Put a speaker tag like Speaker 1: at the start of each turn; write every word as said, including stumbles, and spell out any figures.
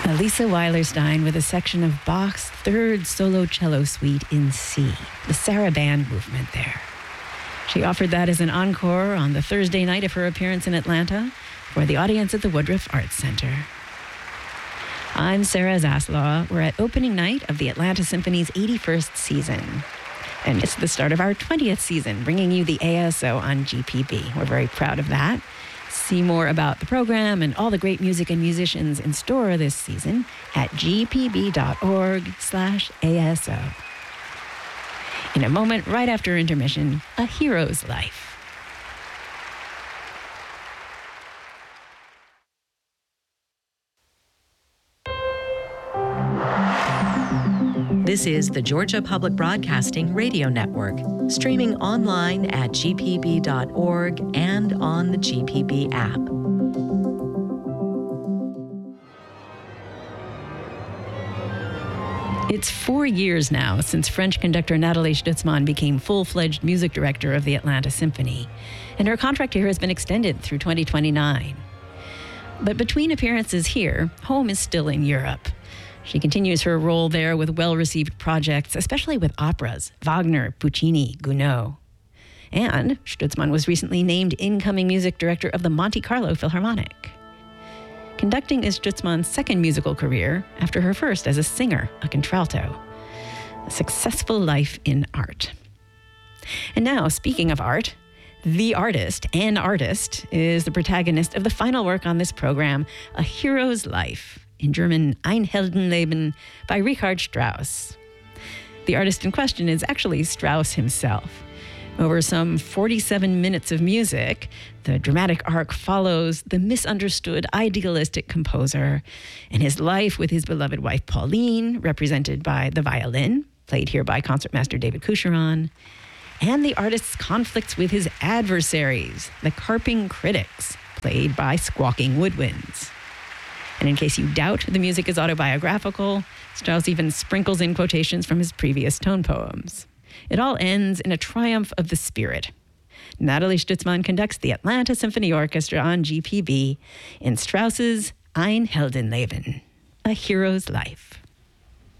Speaker 1: Elisa Weilerstein with a section of Bach's third solo cello suite in C, the Sarabande movement there. She offered that as an encore on the Thursday night of her appearance in Atlanta for the audience at the Woodruff Arts Center. I'm Sarah Zaslaw. We're at opening night of the Atlanta Symphony's eighty-first season. And it's the start of our twentieth season, bringing you the A S O on G P B. We're very proud of that. See more about the program and all the great music and musicians in store this season at gpb.org slash ASO. In a moment, right after intermission, A Hero's Life.
Speaker 2: This is the Georgia Public Broadcasting Radio Network, streaming online at g p b dot org and on the G P B app.
Speaker 1: It's four years now since French conductor Nathalie Stutzmann became full-fledged music director of the Atlanta Symphony, and her contract here has been extended through twenty twenty-nine. But between appearances here, home is still in Europe. She continues her role there with well-received projects, especially with operas, Wagner, Puccini, Gounod. And Stutzmann was recently named incoming music director of the Monte Carlo Philharmonic. Conducting is Stutzmann's second musical career after her first as a singer, a contralto. A successful life in art. And now, speaking of art, the artist, an artist, is the protagonist of the final work on this program, A Hero's Life, in German Ein Heldenleben, by Richard Strauss. The artist in question is actually Strauss himself. Over some forty-seven minutes of music, the dramatic arc follows the misunderstood idealistic composer and his life with his beloved wife Pauline, represented by the violin, played here by concertmaster David Coucheron, and the artist's conflicts with his adversaries, the carping critics, played by squawking woodwinds. And in case you doubt the music is autobiographical, Strauss even sprinkles in quotations from his previous tone poems. It all ends in a triumph of the spirit. Nathalie Stutzmann conducts the Atlanta Symphony Orchestra on G P B in Strauss's Ein Heldenleben, A Hero's Life.